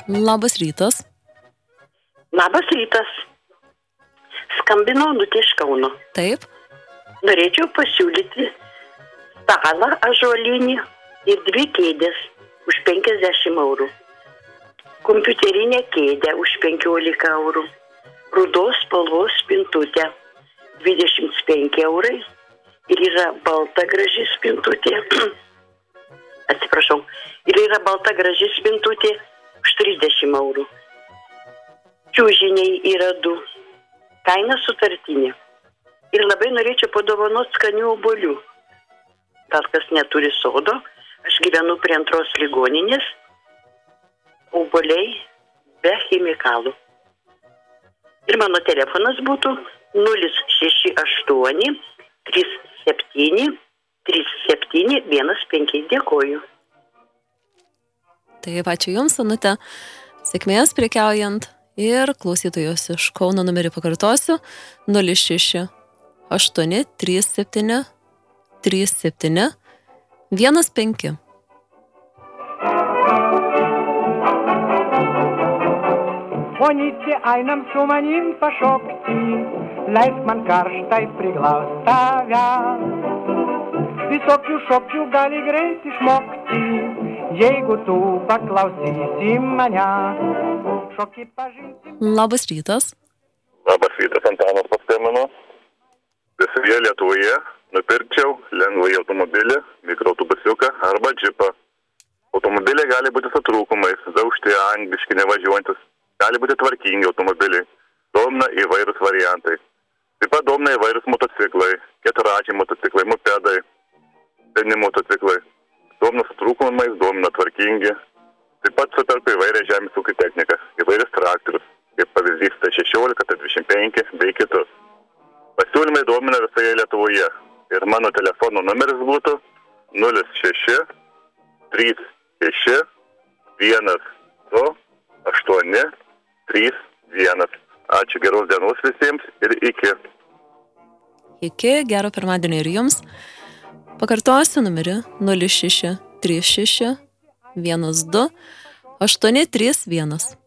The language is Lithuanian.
Labas rytas. Labas rytas. Skambinau Onutė iš Kauno. Taip. Norėčiau pasiūlyti stalą ąžuolinį ir 2 kėdės už 50 eurų. Kompiuterinę kėdę už 15 eurų. Rudos spalvos spintutę 25 eurai. Ir yra balta graži spintutė. Atsiprašau. Ir yra balta graži spintutė už 30 eurų. Čiužiniai yra 2. Kaina sutartinė. Ir labai norėčiau padovanoti skanių obuolių. Gal kas neturi sodo, aš gyvenu prie 2 ligoninės. Obuoliai be chemikalų. Ir mano telefonas būtų 068 37 37 15. Dėkoju. Taip, ačiū Jums, Onutė. Sėkmės prekiaujant. Ir klausytojus iš Kauno numerį pakartosiu 06 837 37 15. Звоните einam su manim pašokti, leisk man karštai priglaustavę. Visokių šokčių gali greit išmokti, jeigu tu paklausysi mane. Šokį pažinti. Labas rytas. Labas rytas, Antanas paskambino. Visoje Lietuvoje nupirkčiau lengvąjį automobilį, mikroautobusiuką arba džipą. Automobiliai gali būti su trūkumais, daužti, angliški, nevažiuojantis. Gali būti tvarkingi automobiliai. Domina įvairūs variantai. Taip pat domina įvairūs motociklai, keturračiai motociklai, mopedai, seni motociklai. Domina su trūkumais, domina tvarkingi. Taip pat superku įvairią žemės ūkio techniką, įvairius traktorius, kaip pavyzdys T16, T25 bei kitus. Pasiūlymai domina visoje Lietuvoje ir mano telefono numeris būtų 06 36 12 8 31. Ačiū, geros dienos visiems ir iki. Iki, gero pirmadienio ir Jums. Pakartosiu numerį 06 36 12 831.